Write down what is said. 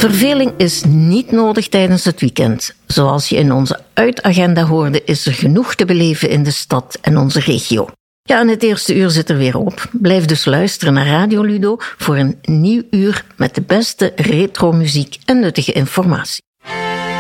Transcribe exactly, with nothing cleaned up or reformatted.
Verveling is niet nodig tijdens het weekend. Zoals je in onze uitagenda hoorde, is er genoeg te beleven in de stad en onze regio. Ja, en het eerste uur zit er weer op. Blijf dus luisteren naar Radio Ludo voor een nieuw uur met de beste retro-muziek en nuttige informatie.